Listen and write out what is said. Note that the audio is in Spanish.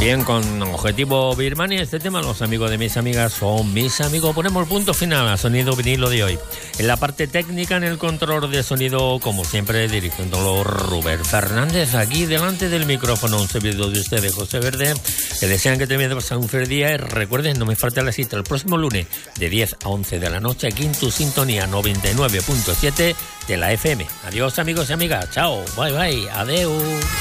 Bien, con Objetivo Birmania, este tema, los amigos de mis amigas son mis amigos. Ponemos punto final a Sonido Vinilo de hoy. En la parte técnica, en el control de sonido, como siempre, dirigiéndolo Rubén Fernández. Aquí delante del micrófono, un servidor de ustedes, José Verde, que desean que termine de pasar un feliz día. Y recuerden, no me falte la cita el próximo lunes de 10 a 11 de la noche, aquí en tu sintonía 99.7 de la FM. Adiós, amigos y amigas. Chao, bye, bye, adeu.